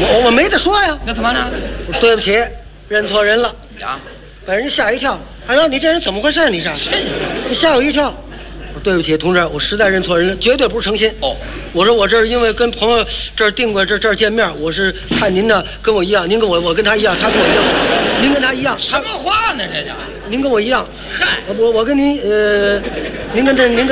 我没得说呀。 那怎么呢？ 对不起，认错人了， 呀， 把人家吓一跳。哎呀，你这人怎么回事？你吓我一跳。对不起，同志，我实在认错人了，绝对不是诚心。 哦， 我说我这是因为跟朋友这儿订过这儿见面，我是看您呢跟我一样，您跟我跟他一样，他跟我一样，您跟他一样。 什么话呢？这叫您跟我一样。 嗨， 我跟您您跟